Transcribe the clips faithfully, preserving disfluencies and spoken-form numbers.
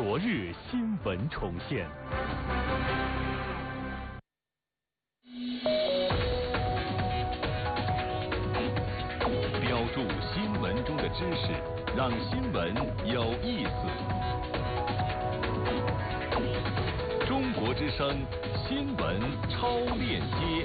昨日新闻重现。标注新闻中的知识，让新闻有意思。中国之声新闻超链接。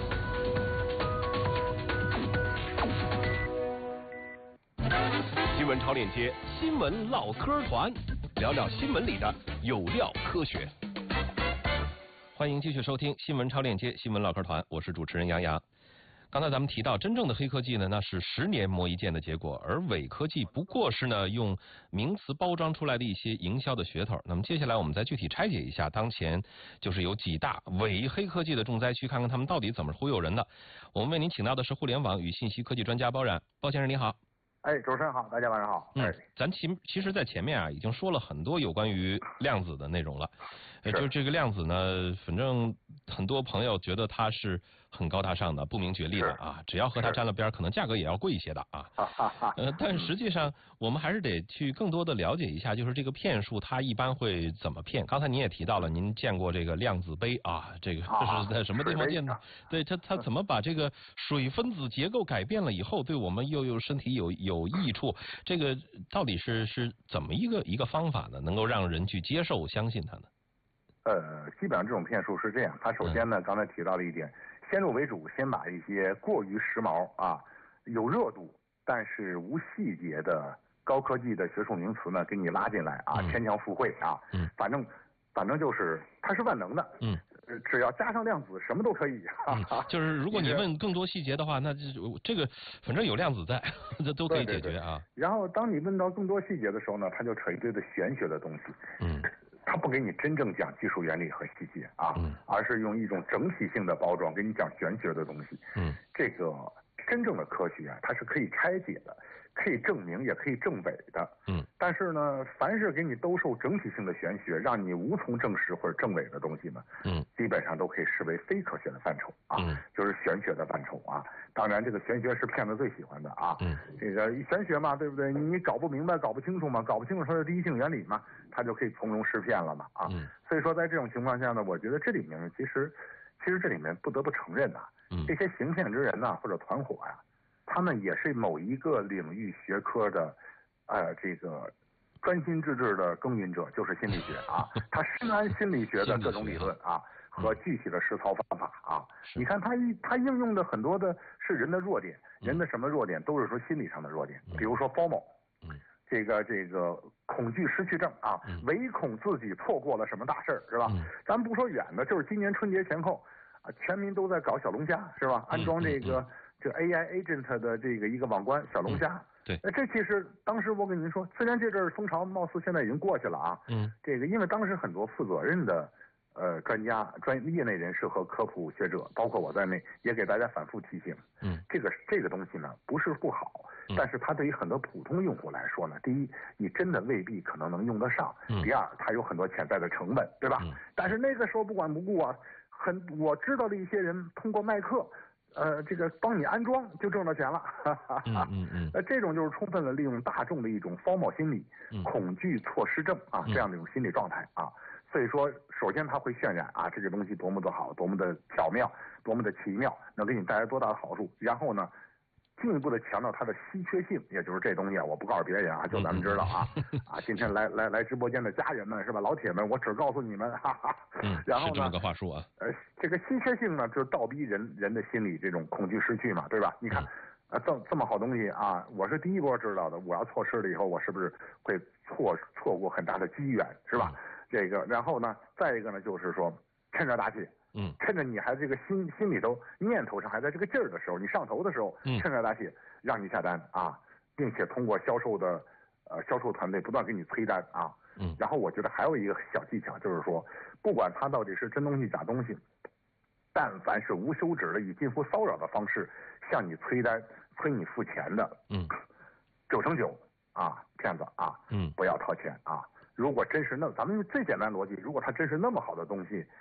新闻超链接，新闻唠嗑团，聊聊新闻里的有料科学。欢迎继续收听新闻超链接，新闻唠嗑团，我是主持人杨洋。刚才咱们提到，真正的黑科技呢，那是十年磨一剑的结果，而伪科技不过是呢用名词包装出来的一些营销的噱头。那么接下来我们再具体拆解一下，当前就是有几大伪黑科技的重灾区，看看他们到底怎么忽悠人的。我们为您请到的是互联网与信息科技专家包冉，包先生你好。 哎，主持人好，大家晚上好。 嗯，咱其其实，在前面啊，已经说了很多有关于量子的内容了。呃，就这个量子呢，反正很多朋友觉得它是很高大上的、不明觉厉的啊，只要和它沾了边，可能价格也要贵一些的啊。呃，但实际上，我们还是得去更多的了解一下，就是这个骗术它一般会怎么骗。刚才您也提到了，您见过这个量子杯啊，这个是在什么地方见的？对，它它怎么把这个水分子结构改变了以后，对我们又有身体有有有益处，这个到底是是怎么一个一个方法呢？能够让人去接受、相信它呢？ 呃，基本上这种骗术是这样，它首先呢，嗯、刚才提到了一点，先入为主，先把一些过于时髦啊、有热度但是无细节的高科技的学术名词呢，给你拉进来啊，牵强附会啊，嗯，反正反正就是它是万能的，嗯。只要加上量子，什么都可以。 嗯、就是如果你问更多细节的话，那这个反正有量子在，这都可以解决啊。 对对对。然后当你问到更多细节的时候呢，他就扯一堆的玄学的东西。嗯。他不给你真正讲技术原理和细节啊，嗯、而是用一种整体性的包装给你讲玄学的东西。嗯。这个真正的科学啊，它是可以拆解的，可以证明，也可以证伪的。嗯。但是呢，凡是给你兜售整体性的玄学，让你无从证实或者证伪的东西呢，嗯，基本上都可以视为非科学的范畴啊，嗯、就是玄学的范畴啊。当然，这个玄学是骗子最喜欢的啊。嗯。这个玄学嘛，对不对？你搞不明白、搞不清楚嘛，搞不清楚它的第一性原理嘛，它就可以从中识骗了嘛啊。嗯。所以说，在这种情况下呢，我觉得这里面其实，其实这里面不得不承认呐、啊。嗯、这些行骗之人呐、啊，或者团伙呀、啊，他们也是某一个领域学科的，呃，这个专心致志的耕耘者，就是心理学啊。他深谙心理学的各种理论啊，和具体的实操方法啊。你看他一他应用的很多的是人的弱点，人的什么弱点都是说心理上的弱点，比如说 FOMO， 这个这个恐惧失去症啊，唯恐自己错过了什么大事儿，是吧？咱不说远的，就是今年春节前后。啊，全民都在搞小龙虾，是吧？安装这个、嗯嗯、这 A I agent 的这个一个网关小龙虾。嗯、对，那这其实当时我跟您说，虽然这阵儿风潮貌似现在已经过去了啊，嗯，这个因为当时很多负责任的呃专家、专业内人士和科普学者，包括我在内，也给大家反复提醒，嗯，这个这个东西呢不是不好，嗯、但是它对于很多普通用户来说呢，第一，你真的未必可能能用得上；嗯、第二，它有很多潜在的成本，对吧？嗯、但是那个时候不管不顾啊。很，我知道的一些人通过卖课，呃，这个帮你安装就挣到钱了，哈哈哈。嗯嗯嗯。呃，这种就是充分的利用大众的一种 FOMO 心理，嗯、恐惧错失症啊，这样的一种心理状态啊。所以说，首先他会渲染啊，这个东西多么的好，多么的巧妙，多么的奇妙，能给你带来多大的好处。然后呢，进一步的强调它的稀缺性，也就是这东西啊，我不告诉别人啊，就咱们知道啊。啊，今天来来来直播间的家人们是吧，老铁们，我只告诉你们，哈哈。嗯。然后呢？是这么个话术啊。呃，这个稀缺性呢，就是倒逼人人的心理这种恐惧失去嘛，对吧？你看，啊，这这么好东西啊，我是第一波知道的，我要错失了以后，我是不是会错错过很大的机缘，是吧？嗯、这个，然后呢，再一个呢，就是说趁热打铁。嗯，趁着你还这个心心里头念头上还在这个劲儿的时候，你上头的时候，嗯，趁热打铁让你下单啊，并且通过销售的呃销售团队不断给你催单啊，嗯，然后我觉得还有一个小技巧，就是说，不管它到底是真东西假东西，但凡是无休止的以近乎骚扰的方式向你催单、催你付钱的，嗯，九成九啊骗子啊，嗯，不要掏钱啊。如果真是那咱们最简单逻辑，如果它真是那么好的东西。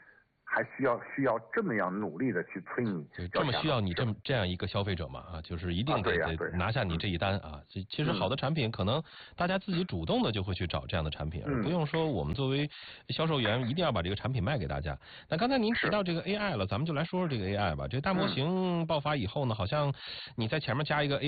还需要需要这么样努力的去催你， 就这么需要你这么这样一个消费者嘛啊，就是一定得得拿下你这一单啊。其其实好的产品可能大家自己主动的就会去找这样的产品，而不用说我们作为销售员一定要把这个产品卖给大家。那刚才您提到这个 A I 了，咱们就来说说这个 A I 吧。这大模型爆发以后呢，好像你在前面加一个 A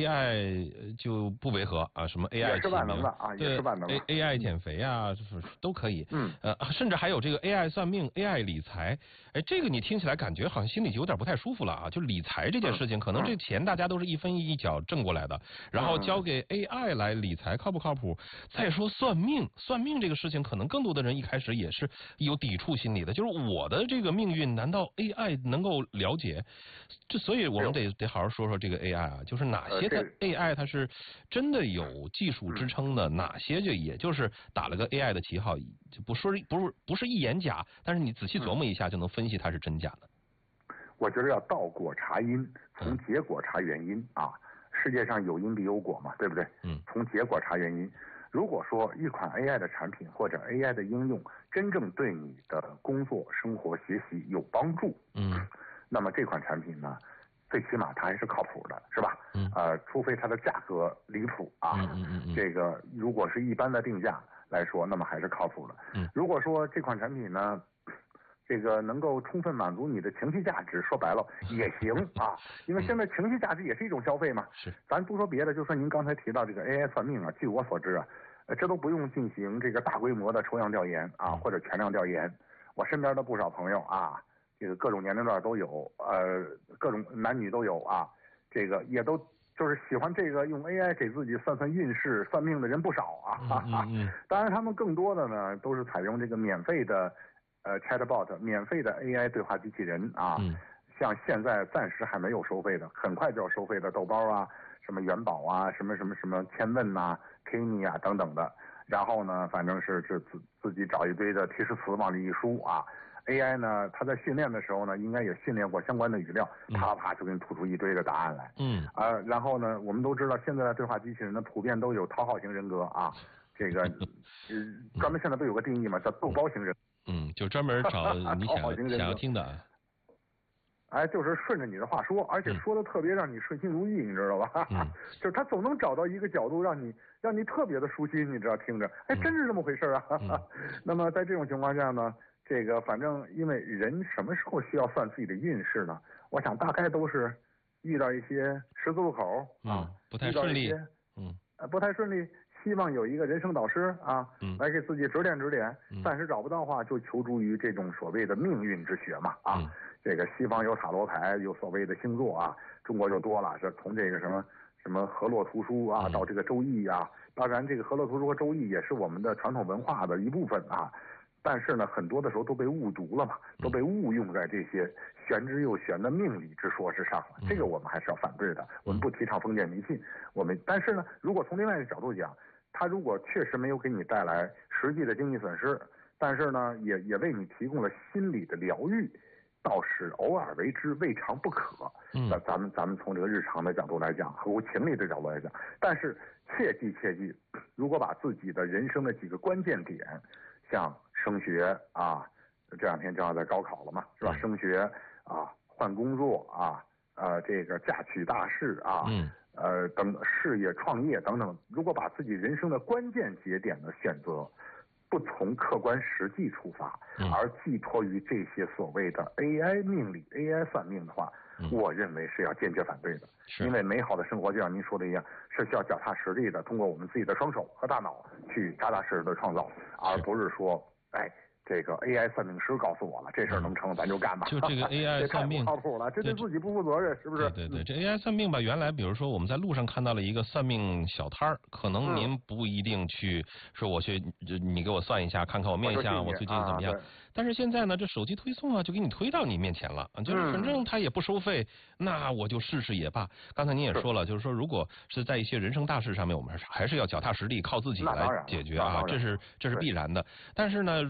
I 就不违和啊，什么 A I 起名啊，对 A A I 减肥啊，都可以。 嗯， 呃，甚至还有这个 A I 算命、A I 理财。哎，这个你听起来感觉好像心里就有点不太舒服了啊！就理财这件事情，可能这钱大家都是一分一角挣过来的，然后交给 A I 来理财，靠不靠谱？再说算命，算命这个事情，可能更多的人一开始也是有抵触心理的，就是我的这个命运，难道 A I 能够了解？这所以我们得得好好说说这个 A I 啊，就是哪些的 A I 它是真的有技术支撑的，哪些就也就是打了个 A I 的旗号，就不说不是不是一眼假，但是你仔细琢磨一下就能分析它是真假的。 我觉得要倒果查因，从结果查原因啊。世界上有因必有果嘛，对不对？ 嗯。 从结果查原因。如果说一款 A I 的产品或者 A I 的应用真正对你的工作、生活、学习有帮助， 嗯， 那么这款产品呢，最起码它还是靠谱的，是吧？ 嗯。 呃，除非它的价格离谱啊。 嗯嗯嗯嗯。 这个如果是一般的定价来说，那么还是靠谱的。 嗯。 如果说这款产品呢，这个能够充分满足你的情绪价值，说白了也行啊，因为现在情绪价值也是一种消费嘛。 是。 咱不说别的，就说您刚才提到这个 A I 算命啊，据我所知啊，呃，这都不用进行这个大规模的抽样调研啊，或者全量调研。我身边的不少朋友啊，这个各种年龄段都有，呃，各种男女都有啊，这个也都就是喜欢这个用 A I 给自己算算运势、算命的人不少啊。 嗯嗯嗯。 当然，他们更多的呢都是采用这个免费的。呃 ，chatbot 免费的 A I 对话机器人啊， 嗯， 像现在暂时还没有收费的，很快就要收费的豆包啊，什么元宝啊，什么什么什么千问呐、Kimi 啊等等的。然后呢，反正是是自自己找一堆的提示词往里一输啊。A I 呢，它在训练的时候呢，应该也训练过相关的语料，啪啪就给你吐出一堆的答案来。 嗯。 啊、呃，然后呢，我们都知道现在的对话机器人呢，普遍都有讨好型人格啊，这个呃专门现在都有个定义嘛，叫豆包型人格。 嗯，就专门找你想想要听的。 哎，就是顺着你的话说，而且说的特别让你顺心如意，你知道吧？ 嗯、 就是他总能找到一个角度让你让你特别的舒心，你知道听着，哎，真是这么回事啊。 嗯、 那么在这种情况下呢，这个反正因为人什么时候需要算自己的运势呢？我想大概都是遇到一些十字路口啊， 嗯、不太顺利， 嗯，呃，不太顺利。希望有一个人生导师啊， 嗯、 来给自己指点指点。 嗯、 暂时找不到的话，就求助于这种所谓的命运之学嘛啊。 嗯、 这个西方有塔罗牌，有所谓的星座啊，中国就多了，是从这个什么什么河洛图书啊，到这个周易啊。当然，这个河洛图书和周易也是我们的传统文化的一部分啊。但是呢，很多的时候都被误读了嘛，都被误用在这些玄之又玄的命理之说之上了。这个我们还是要反对的。我们不提倡封建迷信。我们但是呢，如果从另外一个角度讲，它如果确实没有给你带来实际的经济损失，但是呢，也也为你提供了心理的疗愈，倒是偶尔为之，未尝不可。 嗯， 咱咱们咱们从这个日常的角度来讲，合乎情理的角度来讲，但是切记切记，如果把自己的人生的几个关键点，像升学啊，这两天正好在高考了嘛，是吧？ 嗯、 升学啊，换工作啊，呃，这个嫁娶大事啊。 嗯。 呃，等事业创业等等，如果把自己人生的关键节点的选择，不从客观实际出发， 嗯、 而寄托于这些所谓的 A I 命理、A I 算命的话， 嗯、 我认为是要坚决反对的。因为美好的生活就像您说的一样，是需要脚踏实地的，通过我们自己的双手和大脑去扎扎实实的创造，而不是说，哎。这个 A I 算命师告诉我了，这事儿能成，咱就干吧。 就这个 A I 算命这太不靠谱了，这对自己不负责任，是不是？ 对对对，这 A I 算命吧，原来比如说我们在路上看到了一个算命小摊儿，可能您不一定去说我去，你给我算一下，看看我面相，我最近怎么样。但是现在呢，这手机推送啊，就给你推到你面前了，就是反正他也不收费，那我就试试也罢。刚才您也说了，就是说如果是在一些人生大事上面，我们还是要脚踏实地，靠自己来解决啊，这是这是必然的。但是呢，如果作为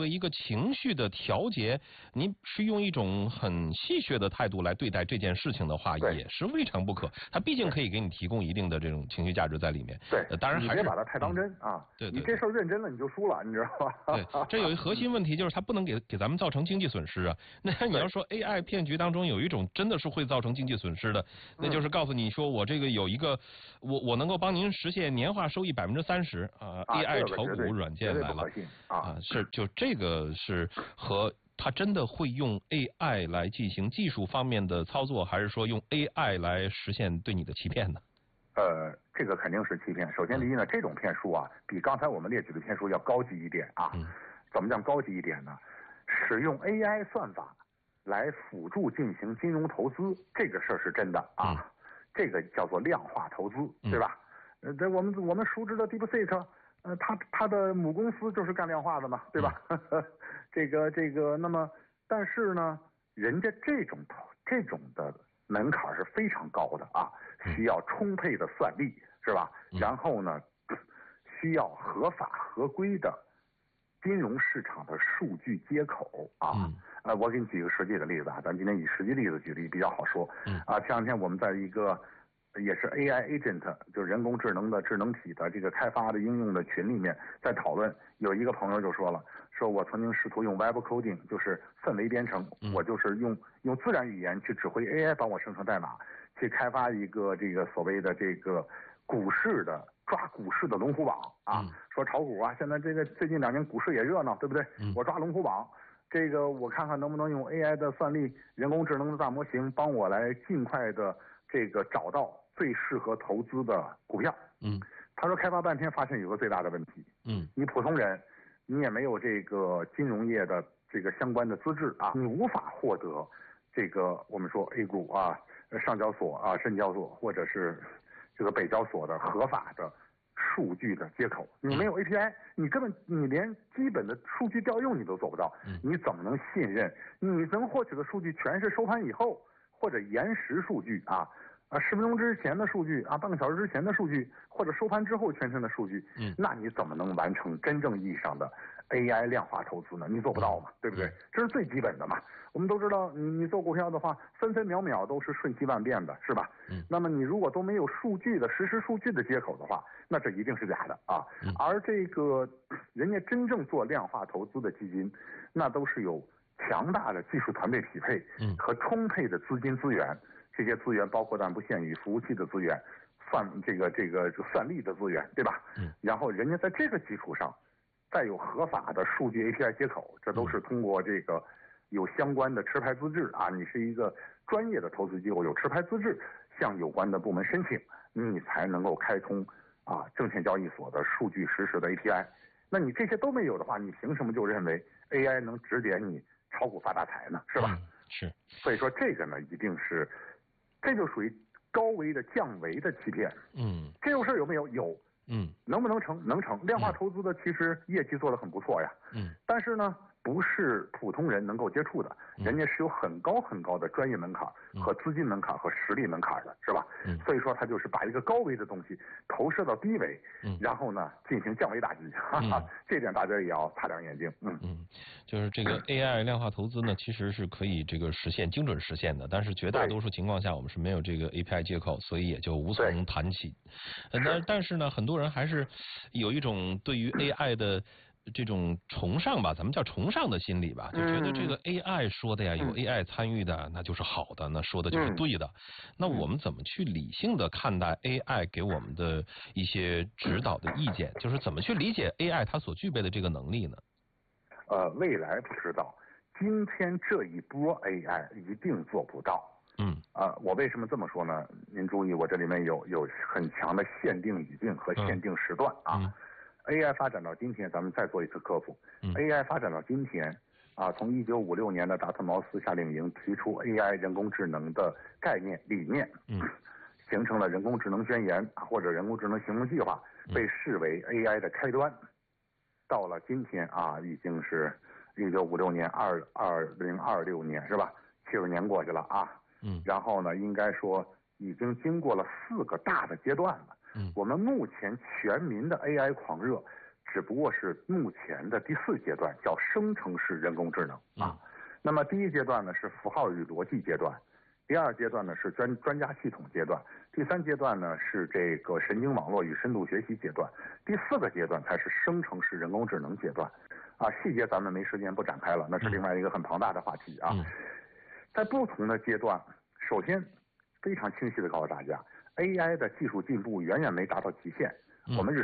为一个情绪的调节，您是用一种很戏谑的态度来对待这件事情的话，也是未尝不可。它毕竟可以给你提供一定的这种情绪价值在里面。 对， 呃、当然还是你别把它太当真、 嗯、 啊。 对, 对, 对， 你这事儿认真了，你就输了，你知道吧？ 对，这有一核心问题，就是它不能给给咱们造成经济损失啊。那你要说 A I 骗局当中有一种真的是会造成经济损失的，那就是告诉你说我这个有一个，我我能够帮您实现年化收益百分之三十啊 ，A I 炒股软件来了啊，是就这个是和它真的会用 A I 来进行技术方面的操作，还是说用 A I 来实现对你的欺骗呢？ 呃，这个肯定是欺骗。首先第一呢，这种骗术啊，比刚才我们列举的骗术要高级一点啊。嗯、怎么讲高级一点呢？使用 A I 算法来辅助进行金融投资，这个事儿是真的啊。嗯、这个叫做量化投资，对吧？呃、嗯，这我们我们熟知的 DeepSeek， 呃，它它的母公司就是干量化的嘛，对吧？嗯、这个这个，那么但是呢，人家这种这种的门槛是非常高的啊。需要充沛的算力，是吧？然后呢，需要合法合规的金融市场的数据接口啊。嗯、呃，我给你举个实际的例子啊，咱们今天以实际例子举例比较好说。嗯、啊，前两天我们在一个也是 A I agent， 就是人工智能的智能体的这个开发的应用的群里面在讨论，有一个朋友就说了，说我曾经试图用 Web coding， 就是氛围编程，嗯、我就是用用自然语言去指挥 A I 帮我生成代码。去开发一个这个所谓的这个股市的抓股市的龙虎榜啊，嗯、说炒股啊，现在这个最近两年股市也热闹，对不对？嗯、我抓龙虎榜，这个我看看能不能用 A I 的算力、人工智能的大模型帮我来尽快的这个找到最适合投资的股票。嗯，他说开发半天发现有个最大的问题，嗯，你普通人，你也没有这个金融业的这个相关的资质啊，你无法获得这个我们说 A 股啊。上交所啊、深交所或者是这个北交所的合法的数据的接口，你没有 A P I， 你根本你连基本的数据调用你都做不到，你怎么能信任你能获取的数据全是收盘以后或者延时数据啊啊十分钟之前的数据啊半个小时之前的数据或者收盘之后全程的数据，嗯，那你怎么能完成真正意义上的 A I 量化投资呢？你做不到嘛，对不对？这是最基本的嘛。我们都知道，你你做股票的话，分分秒秒都是瞬息万变的，是吧？嗯。那么你如果都没有数据的实时数据的接口的话，那这一定是假的啊。嗯。而这个人家真正做量化投资的基金，那都是有强大的技术团队匹配，嗯，和充沛的资金资源。这些资源包括但不限于服务器的资源，算这个这个算力的资源，对吧？嗯。然后人家在这个基础上，再有合法的数据 A P I 接口，这都是通过这个。有相关的持牌资质啊，你是一个专业的投资机构，有持牌资质，向有关的部门申请，你才能够开通啊证券交易所的数据实时的 A P I。那你这些都没有的话，你凭什么就认为 A I 能指点你炒股发大财呢？是吧？ 嗯、是。 所以说这个呢，一定是，这就属于高维的降维的欺骗。嗯。这种事有没有？有。嗯。能不能成？能成。量化投资的其实业绩做得很不错呀。嗯。但是呢。不是普通人能够接触的，人家是有很高很高的专业门槛和资金门槛和实力门槛的，是吧？嗯，所以说他就是把一个高维的东西投射到低维，嗯，然后呢进行降维打击，哈哈，这点大家也要擦亮眼睛。嗯嗯，就是这个 A I 量化投资呢，其实是可以这个实现精准实现的，但是绝大多数情况下我们是没有这个 A P I 接口，所以也就无从谈起。但但是呢，很多人还是有一种对于 A I 的。这种崇尚吧，咱们叫崇尚的心理吧，就觉得这个 A I 说的呀，有 A I 参与的，那就是好的，那说的就是对的。那我们怎么去理性的看待 A I 给我们的一些指导的意见？就是怎么去理解 A I 它所具备的这个能力呢？ 呃，未来不知道，今天这一波 A I 一定做不到。嗯。啊、呃，我为什么这么说呢？您注意，我这里面有有很强的限定语境和限定时段啊。嗯嗯A I 发展到今天，咱们再做一次科普。嗯、A I 发展到今天，啊，从一九五六年的达特茅斯夏令营提出 A I 人工智能的概念理念，嗯，形成了人工智能宣言或者人工智能行动计划，被视为 A I 的开端。到了今天啊，已经是一九五六年二二零二六年是吧？七十年过去了啊，嗯，然后呢，应该说已经经过了四个大的阶段了。嗯，我们目前全民的 A I 狂热， 只不过是目前的第四阶段，叫生成式人工智能啊。那么第一阶段呢是符号与逻辑阶段，第二阶段呢是专专家系统阶段，第三阶段呢是这个神经网络与深度学习阶段，第四个阶段才是生成式人工智能阶段。啊，细节咱们没时间不展开了，那是另外一个很庞大的话题啊。嗯、在不同的阶段，首先非常清晰的告诉大家 ，A I 的技术进步远远没达到极限，嗯、我们日